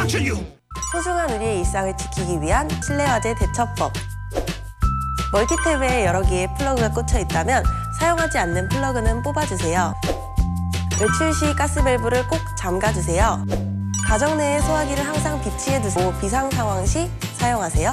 소중한 우리의 일상을 지키기 위한 실내화재 대처법. 멀티탭에 여러 개의 플러그가 꽂혀 있다면 사용하지 않는 플러그는 뽑아주세요. 외출 시 가스밸브를 꼭 잠가주세요. 가정 내에 소화기를 항상 비치해 두고 비상 상황 시 사용하세요.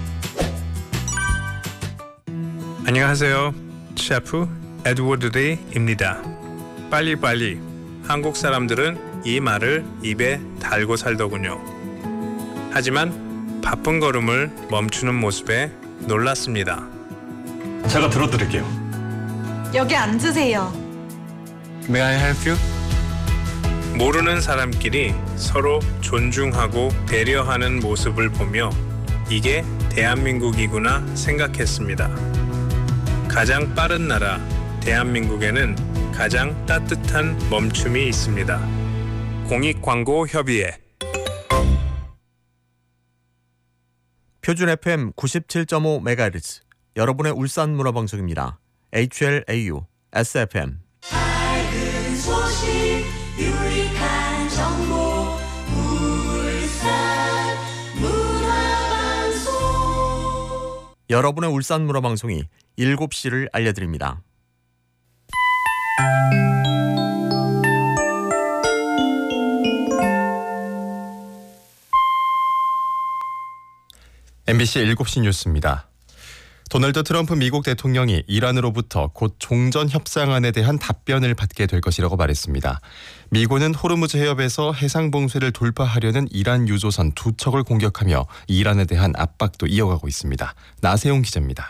안녕하세요. 셰프 에드워드 데이입니다. 빨리빨리. 한국 사람들은 이 말을 입에 달고 살더군요. 하지만 바쁜 걸음을 멈추는 모습에 놀랐습니다. 제가 들어드릴게요. 여기 앉으세요. May I help you? 모르는 사람끼리 서로 존중하고 배려하는 모습을 보며 이게 대한민국이구나 생각했습니다. 가장 빠른 나라 대한민국에는 가장 따뜻한 멈춤이 있습니다. 공익광고협의회. 표준 FM 97.5MHz 여러분의 울산 문화방송입니다. HLAU SFM. 밝은 소식 유익한 정보 울산 문화방송. 여러분의 울산 문화방송이 7시를 알려드립니다. MBC 7시 뉴스입니다. 도널드 트럼프 미국 대통령이 이란으로부터 곧 종전 협상안에 대한 답변을 받게 될 것이라고 말했습니다. 미군은 호르무즈 해협에서 해상 봉쇄를 돌파하려는 이란 유조선 2척을 공격하며 이란에 대한 압박도 이어가고 있습니다. 나세용 기자입니다.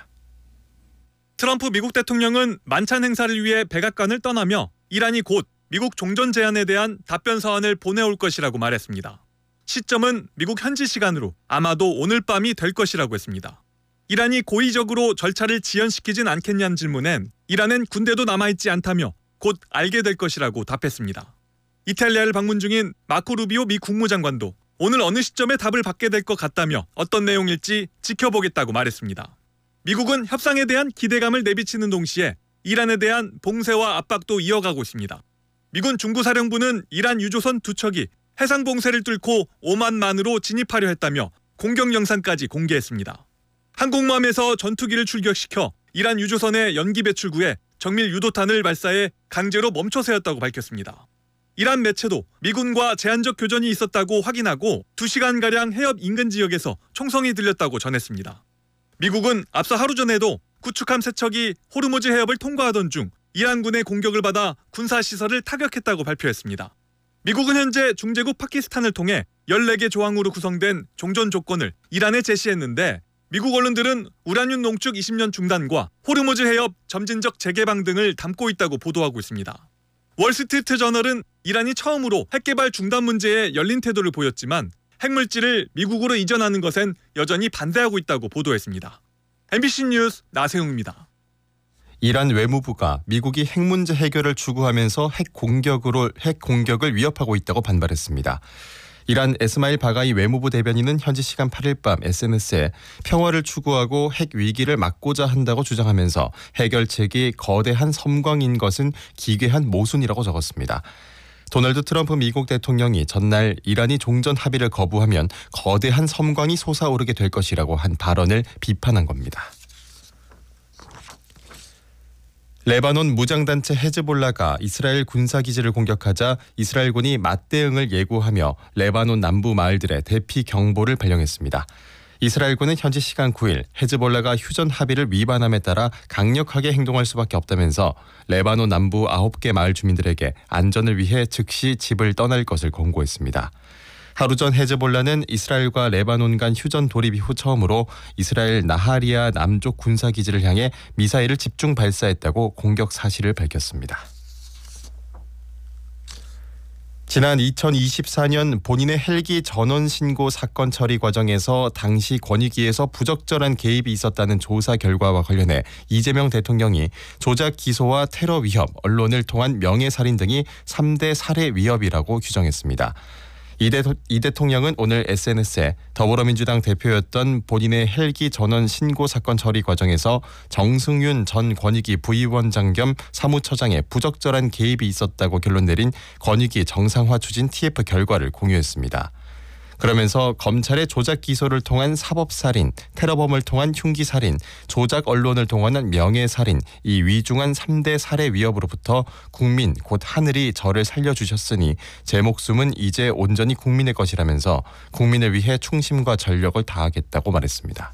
트럼프 미국 대통령은 만찬 행사를 위해 백악관을 떠나며 이란이 곧 미국 종전 제안에 대한 답변 서한을 보내올 것이라고 말했습니다. 시점은 미국 현지 시간으로 아마도 오늘 밤이 될 것이라고 했습니다. 이란이 고의적으로 절차를 지연시키진 않겠냐는 질문엔 이란은 군대도 남아있지 않다며 곧 알게 될 것이라고 답했습니다. 이탈리아를 방문 중인 마코 루비오 미 국무장관도 오늘 어느 시점에 답을 받게 될 것 같다며 어떤 내용일지 지켜보겠다고 말했습니다. 미국은 협상에 대한 기대감을 내비치는 동시에 이란에 대한 봉쇄와 압박도 이어가고 있습니다. 미군 중부사령부는 이란 유조선 2척이 해상 봉쇄를 뚫고 오만만으로 진입하려 했다며 공격 영상까지 공개했습니다. 항공모함에서 전투기를 출격시켜 이란 유조선의 연기 배출구에 정밀 유도탄을 발사해 강제로 멈춰 세웠다고 밝혔습니다. 이란 매체도 미군과 제한적 교전이 있었다고 확인하고 2시간가량 해협 인근 지역에서 총성이 들렸다고 전했습니다. 미국은 앞서 하루 전에도 구축함 3척이 호르무즈 해협을 통과하던 중 이란군의 공격을 받아 군사시설을 타격했다고 발표했습니다. 미국은 현재 중재국 파키스탄을 통해 14개 조항으로 구성된 종전 조건을 이란에 제시했는데 미국 언론들은 우라늄 농축 20년 중단과 호르무즈 해협 점진적 재개방 등을 담고 있다고 보도하고 있습니다. 월스트리트 저널은 이란이 처음으로 핵개발 중단 문제에 열린 태도를 보였지만 핵물질을 미국으로 이전하는 것엔 여전히 반대하고 있다고 보도했습니다. MBC 뉴스 나세웅입니다. 이란 외무부가 미국이 핵 문제 해결을 추구하면서 핵 공격을 위협하고 있다고 반발했습니다. 이란 에스마일 바가이 외무부 대변인은 현지 시간 8일 밤 SNS에 평화를 추구하고 핵 위기를 막고자 한다고 주장하면서 해결책이 거대한 섬광인 것은 기괴한 모순이라고 적었습니다. 도널드 트럼프 미국 대통령이 전날 이란이 종전 합의를 거부하면 거대한 섬광이 솟아오르게 될 것이라고 한 발언을 비판한 겁니다. 레바논 무장단체 헤즈볼라가 이스라엘 군사기지를 공격하자 이스라엘군이 맞대응을 예고하며 레바논 남부 마을들의 대피 경보를 발령했습니다. 이스라엘군은 현지 시간 9일 헤즈볼라가 휴전 합의를 위반함에 따라 강력하게 행동할 수밖에 없다면서 레바논 남부 9개 마을 주민들에게 안전을 위해 즉시 집을 떠날 것을 권고했습니다. 하루 전 헤즈볼라는 이스라엘과 레바논 간 휴전 돌입 이후 처음으로 이스라엘 나하리아 남쪽 군사기지를 향해 미사일을 집중 발사했다고 공격 사실을 밝혔습니다. 지난 2024년 본인의 헬기 전원 신고 사건 처리 과정에서 당시 권익위에서 부적절한 개입이 있었다는 조사 결과와 관련해 이재명 대통령이 조작 기소와 테러 위협, 언론을 통한 명예살인 등이 3대 살해 위협이라고 규정했습니다. 이 대통령은 오늘 SNS에 더불어민주당 대표였던 본인의 헬기 전원 신고 사건 처리 과정에서 정승윤 전 권익위 부위원장 겸 사무처장의 부적절한 개입이 있었다고 결론 내린 권익위 정상화 추진 TF 결과를 공유했습니다. 그러면서 검찰의 조작 기소를 통한 사법살인, 테러범을 통한 흉기살인, 조작 언론을 동원한 명예살인, 이 위중한 3대 살해 위협으로부터 국민 곧 하늘이 저를 살려주셨으니 제 목숨은 이제 온전히 국민의 것이라면서 국민을 위해 충심과 전력을 다하겠다고 말했습니다.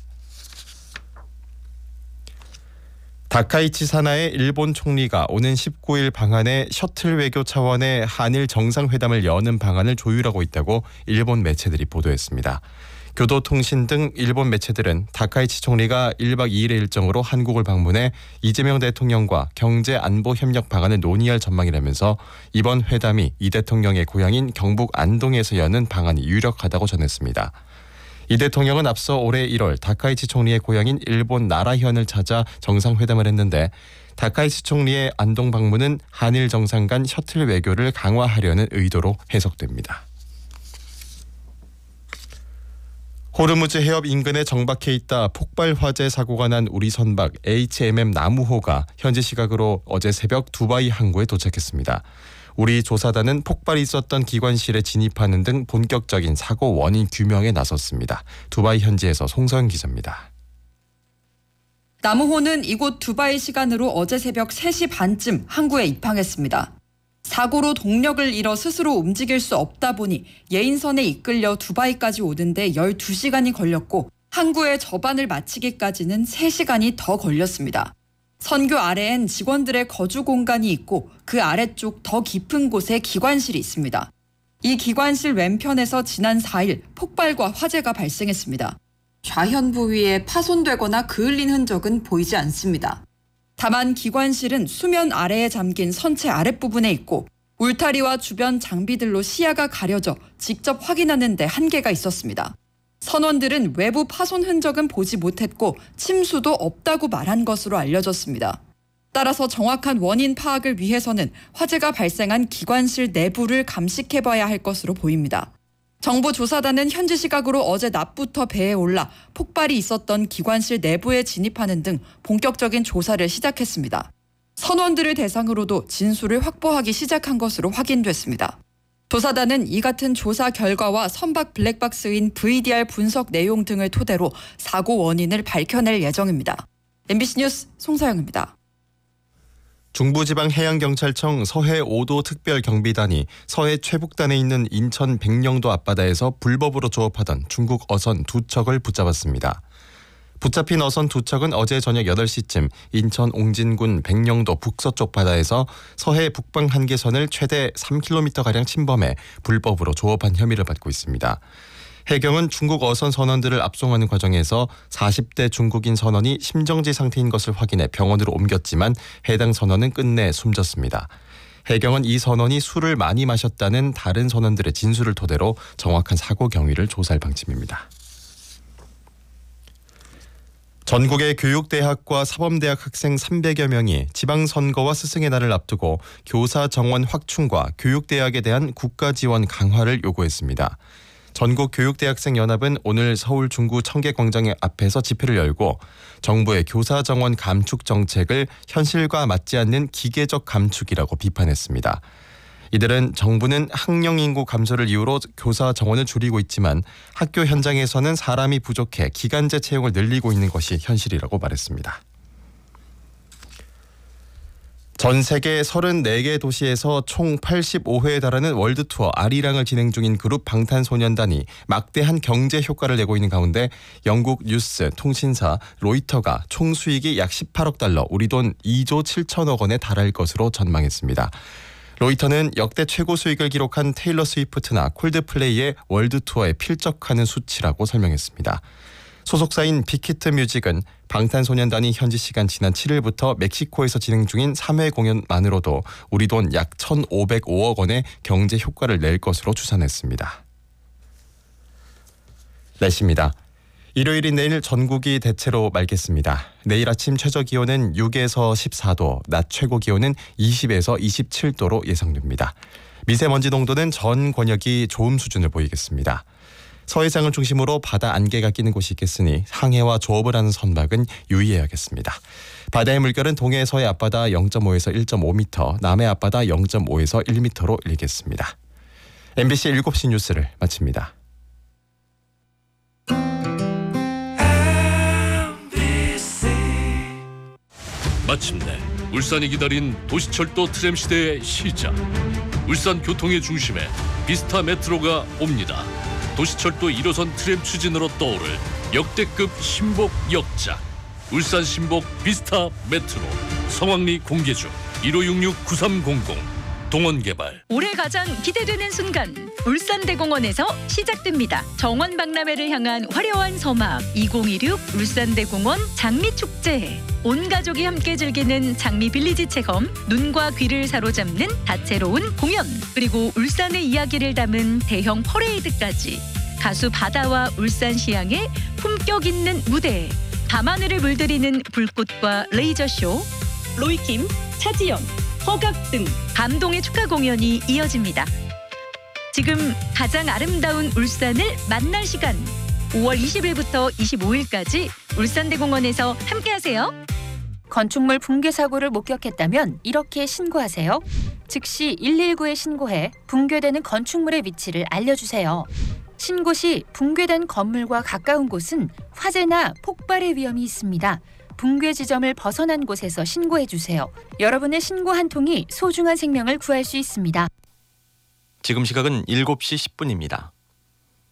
다카이치 사나의 일본 총리가 오는 19일 방한에 셔틀 외교 차원의 한일 정상회담을 여는 방안을 조율하고 있다고 일본 매체들이 보도했습니다. 교도통신 등 일본 매체들은 다카이치 총리가 1박 2일의 일정으로 한국을 방문해 이재명 대통령과 경제 안보 협력 방안을 논의할 전망이라면서 이번 회담이 이 대통령의 고향인 경북 안동에서 여는 방안이 유력하다고 전했습니다. 이 대통령은 앞서 올해 1월 다카이치 총리의 고향인 일본 나라현을 찾아 정상회담을 했는데 다카이치 총리의 안동 방문은 한일 정상 간 셔틀 외교를 강화하려는 의도로 해석됩니다. 호르무즈 해협 인근에 정박해 있다 폭발 화재 사고가 난 우리 선박 HMM 나무호가 현지 시각으로 어제 새벽 두바이 항구에 도착했습니다. 우리 조사단은 폭발이 있었던 기관실에 진입하는 등 본격적인 사고 원인 규명에 나섰습니다. 두바이 현지에서 송서영 기자입니다. 나무호는 이곳 두바이 시간으로 어제 새벽 3시 반쯤 항구에 입항했습니다. 사고로 동력을 잃어 스스로 움직일 수 없다 보니 예인선에 이끌려 두바이까지 오는데 12시간이 걸렸고 항구의 접안을 마치기까지는 3시간이 더 걸렸습니다. 선교 아래엔 직원들의 거주 공간이 있고 그 아래쪽 더 깊은 곳에 기관실이 있습니다. 이 기관실 왼편에서 지난 4일 폭발과 화재가 발생했습니다. 좌현 부위에 파손되거나 그을린 흔적은 보이지 않습니다. 다만 기관실은 수면 아래에 잠긴 선체 아랫부분에 있고 울타리와 주변 장비들로 시야가 가려져 직접 확인하는 데 한계가 있었습니다. 선원들은 외부 파손 흔적은 보지 못했고 침수도 없다고 말한 것으로 알려졌습니다. 따라서 정확한 원인 파악을 위해서는 화재가 발생한 기관실 내부를 감식해봐야 할 것으로 보입니다. 정부 조사단은 현지 시각으로 어제 낮부터 배에 올라 폭발이 있었던 기관실 내부에 진입하는 등 본격적인 조사를 시작했습니다. 선원들을 대상으로도 진술을 확보하기 시작한 것으로 확인됐습니다. 조사단은 이 같은 조사 결과와 선박 블랙박스인 VDR 분석 내용 등을 토대로 사고 원인을 밝혀낼 예정입니다. MBC 뉴스 송서영입니다. 중부지방해양경찰청 서해 5도 특별경비단이 서해 최북단에 있는 인천 백령도 앞바다에서 불법으로 조업하던 중국 어선 2척을 붙잡았습니다. 붙잡힌 어선 2척은 어제 저녁 8시쯤 인천 옹진군 백령도 북서쪽 바다에서 서해 북방 한계선을 최대 3km가량 침범해 불법으로 조업한 혐의를 받고 있습니다. 해경은 중국 어선 선원들을 압송하는 과정에서 40대 중국인 선원이 심정지 상태인 것을 확인해 병원으로 옮겼지만 해당 선원은 끝내 숨졌습니다. 해경은 이 선원이 술을 많이 마셨다는 다른 선원들의 진술을 토대로 정확한 사고 경위를 조사할 방침입니다. 전국의 교육대학과 사범대학 학생 300여 명이 지방선거와 스승의 날을 앞두고 교사 정원 확충과 교육대학에 대한 국가 지원 강화를 요구했습니다. 전국교육대학생연합은 오늘 서울 중구 청계광장 앞에서 집회를 열고 정부의 교사 정원 감축 정책을 현실과 맞지 않는 기계적 감축이라고 비판했습니다. 이들은 정부는 학령 인구 감소를 이유로 교사 정원을 줄이고 있지만 학교 현장에서는 사람이 부족해 기간제 채용을 늘리고 있는 것이 현실이라고 말했습니다. 전 세계 34개 도시에서 총 85회에 달하는 월드투어 아리랑을 진행 중인 그룹 방탄소년단이 막대한 경제 효과를 내고 있는 가운데 영국 뉴스 통신사 로이터가 총 수익이 약 18억 달러, 우리 돈 2조 7천억 원에 달할 것으로 전망했습니다. 로이터는 역대 최고 수익을 기록한 테일러 스위프트나 콜드플레이의 월드투어에 필적하는 수치라고 설명했습니다. 소속사인 빅히트 뮤직은 방탄소년단이 현지 시간 지난 7일부터 멕시코에서 진행 중인 3회 공연만으로도 우리 돈 약 1,505억 원의 경제 효과를 낼 것으로 추산했습니다. 날씨입니다. 일요일인 내일 전국이 대체로 맑겠습니다. 내일 아침 최저기온은 6에서 14도, 낮 최고기온은 20에서 27도로 예상됩니다. 미세먼지 농도는 전 권역이 좋음 수준을 보이겠습니다. 서해상을 중심으로 바다 안개가 끼는 곳이 있겠으니 항해와 조업을 하는 선박은 유의해야겠습니다. 바다의 물결은 동해 서해 앞바다 0.5에서 1.5m, 남해 앞바다 0.5에서 1m로 일겠습니다. MBC 7시 뉴스를 마칩니다. 마침내 울산이 기다린 도시철도 트램 시대의 시작. 울산 교통의 중심에 비스타 메트로가 옵니다. 도시철도 1호선 트램 추진으로 떠오를 역대급 신복 역작. 울산 신복 비스타 메트로. 성황리 공개 중. 1566-9300. 동원개발. 올해 가장 기대되는 순간 울산대공원에서 시작됩니다. 정원 박람회를 향한 화려한 서막 2016 울산대공원 장미축제. 온 가족이 함께 즐기는 장미 빌리지 체험, 눈과 귀를 사로잡는 다채로운 공연, 그리고 울산의 이야기를 담은 대형 퍼레이드까지 가수 바다와 울산시향의 품격 있는 무대, 밤하늘을 물들이는 불꽃과 레이저쇼, 로이킴, 차지영, 허각 등 감동의 축하 공연이 이어집니다. 지금 가장 아름다운 울산을 만날 시간. 5월 20일부터 25일까지 울산대공원에서 함께하세요. 건축물 붕괴 사고를 목격했다면 이렇게 신고하세요. 즉시 119에 신고해 붕괴되는 건축물의 위치를 알려주세요. 신고 시 붕괴된 건물과 가까운 곳은 화재나 폭발의 위험이 있습니다. 붕괴 지점을 벗어난 곳에서 신고해주세요. 여러분의 신고 한 통이 소중한 생명을 구할 수 있습니다. 지금 시각은 7시 10분입니다.